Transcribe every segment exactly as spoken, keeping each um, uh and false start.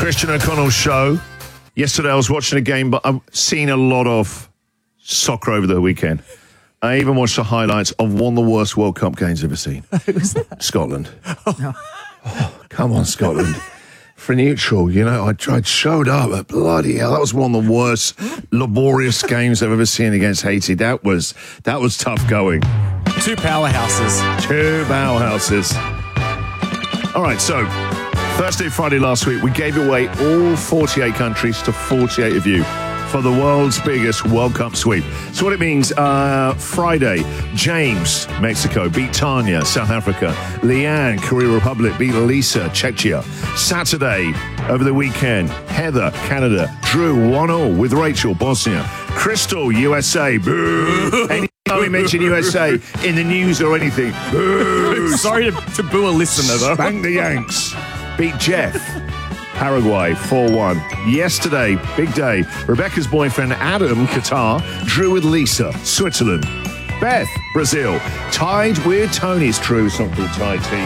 Christian O'Connell Show. Yesterday I was watching a game, but I've seen a lot of soccer over the weekend. I even watched the highlights of one of the worst World Cup games I've ever seen. Who was that? Scotland. Oh. Oh, come on, Scotland. For neutral, you know, I, I showed up, but bloody hell, that was one of the worst, laborious games I've ever seen against Haiti. That was that was tough going. Two powerhouses. Two powerhouses. All right, so Thursday, Friday last week, we gave away all forty-eight countries to forty-eight of you for the world's biggest World Cup sweep. So what it means, uh, Friday, James, Mexico, beat Tanya, South Africa. Leanne, Korea Republic, beat Lisa, Czechia. Saturday, over the weekend, Heather, Canada, drew one all with Rachel, Bosnia. Crystal, U S A, boo. Anytime we mention U S A in the news or anything, boo. Sorry to, to boo a listener, though. Spank the Yanks. Beat Jeff, Paraguay, four one. Yesterday, big day, Rebecca's boyfriend Adam, Qatar, drew with Lisa, Switzerland. Beth, Brazil, tied with Tony's true, it's not called tied team.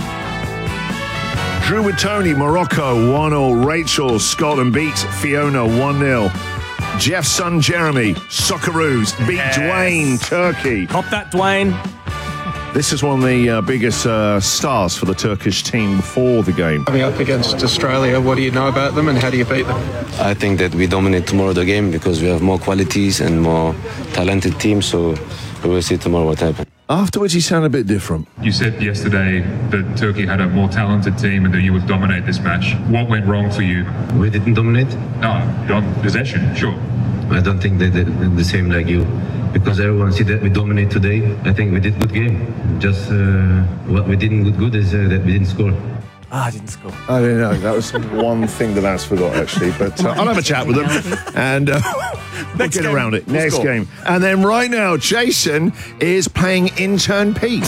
Drew with Tony, Morocco, one all. Rachel, Scotland beat Fiona, one nil. Jeff's son Jeremy, Socceroos, beat yes. Dwayne, Turkey. Cop that, Dwayne. This is one of the uh, biggest uh, stars for the Turkish team before the game. Coming up against Australia, what do you know about them and how do you beat them? I think that we dominate tomorrow the game because we have more qualities and more talented team, so we will see tomorrow what happens. Afterwards, he sounded a bit different. You said yesterday that Turkey had a more talented team and that you would dominate this match. What went wrong for you? We didn't dominate? No, on possession, sure. I don't think they did the same like you. Because everyone see that we dominate today. I think we did good game. Just uh, what we didn't good good is uh, that we didn't score. Ah, I didn't score. I don't know. That was one thing that I forgot, actually. But uh, I'll have a chat with them and uh, we'll get game. around it. We'll Next score. game. And then right now, Jason is playing intern Pete.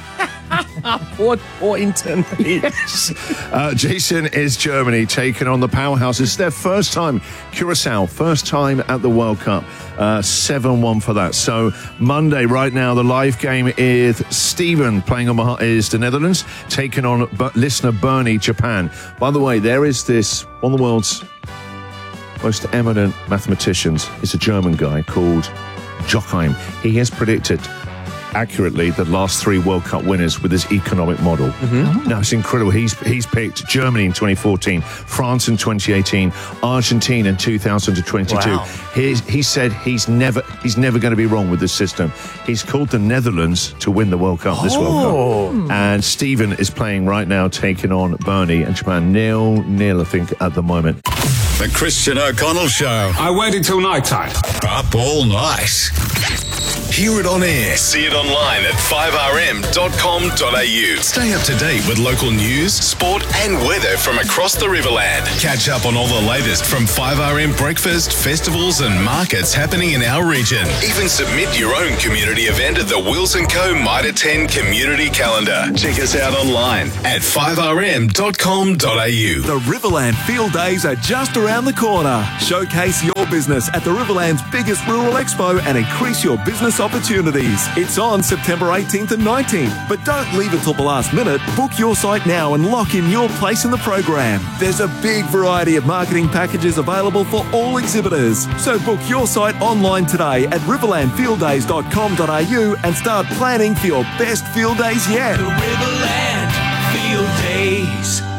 Or, or intern Pete. Yes. Uh, Jason is Germany taking on the powerhouse. It's their first time. Curacao, first time at the World Cup. Uh, seven one for that. So Monday, right now, the live game is Stephen playing on behalf is the Netherlands, taking on B- listener Bernie, Japan. By the way, there is this, one of the world's most eminent mathematicians is a German guy called Joachim. He has predicted accurately the last three World Cup winners with his economic model. Mm-hmm. Now, it's incredible. He's he's picked Germany in twenty fourteen, France in twenty eighteen, Argentina in two thousand twenty-two. Wow. He, he said he's never he's never going to be wrong with this system. He's called the Netherlands to win the World Cup, oh. this World Cup. And Stephen is playing right now, taking on Bernie and Japan. Nil, nil, I think, at the moment. The Christian O'Connell Show. I waited till night time. Up all night. Hear it on air. See it online at five r m dot com dot a u. Stay up to date with local news, sport and weather from across the Riverland. Catch up on all the latest from five r m breakfast, festivals and markets happening in our region. Even submit your own community event at the Wills and Co Mitre ten Community Calendar. Check us out online at five r m dot com dot a u. The Riverland Field Days are just around the corner. Showcase your business at the Riverland's biggest rural expo and increase your business opportunities. It's on September eighteenth and nineteenth, but don't leave it till the last minute. Book your site now and lock in your place in the program. There's a big variety of marketing packages available for all exhibitors. So book your site online today at riverland field days dot com dot a u and start planning for your best field days yet. The Riverland Field Days.